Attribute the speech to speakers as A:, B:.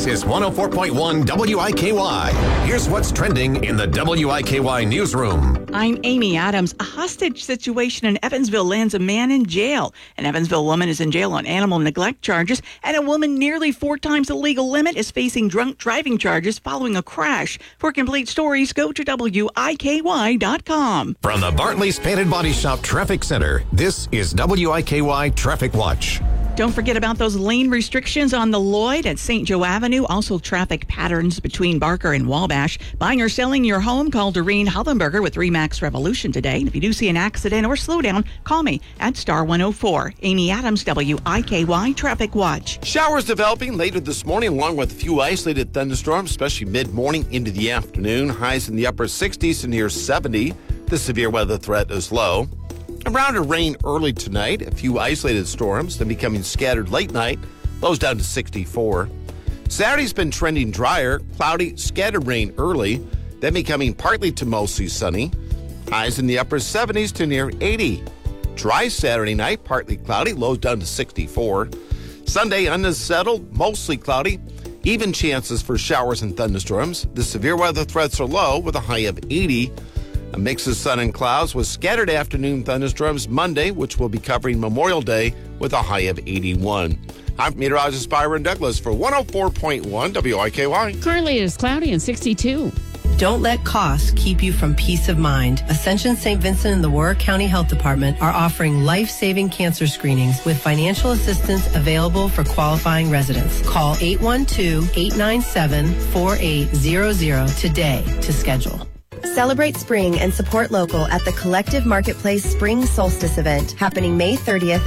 A: This is 104.1 WIKY. Here's what's trending in the WIKY newsroom.
B: I'm Amy Adams. A hostage situation in Evansville lands a man in jail. An Evansville woman is in jail on animal neglect charges, and a woman nearly 4 times the legal limit is facing drunk driving charges following a crash. For complete stories, go to WIKY.com.
A: From the Bartley's Painted Body Shop Traffic Center, this is WIKY Traffic Watch.
B: Don't forget about those lane restrictions on the Lloyd at St. Joe Avenue. Also traffic patterns between Barker and Wabash. Buying or selling your home, call Doreen Hollenberger with RE/MAX Revolution today. And if you do see an accident or slowdown, call me at star 104. Amy Adams, WIKY Traffic Watch.
C: Showers developing later this morning along with a few isolated thunderstorms, especially mid-morning into the afternoon. Highs in the upper 60s to near 70. The severe weather threat is low. Around to rain early tonight, a few isolated storms, then becoming scattered late night, lows down to 64. Saturday's been trending drier, cloudy, scattered rain early, then becoming partly to mostly sunny. Highs in the upper 70s to near 80. Dry Saturday night, partly cloudy, lows down to 64. Sunday, unsettled, mostly cloudy, even chances for showers and thunderstorms. The severe weather threats are low with a high of 80. A mix of sun and clouds with scattered afternoon thunderstorms Monday, which will be covering Memorial Day with a high of 81. I'm meteorologist Byron Douglas for 104.1 WIKY.
D: Currently it is cloudy and 62.
E: Don't let costs keep you from peace of mind. Ascension St. Vincent and the Warwick County Health Department are offering life-saving cancer screenings with financial assistance available for qualifying residents. Call 812-897-4800 today to schedule.
F: Celebrate spring and support local at the Collective Marketplace Spring Solstice event happening May 30th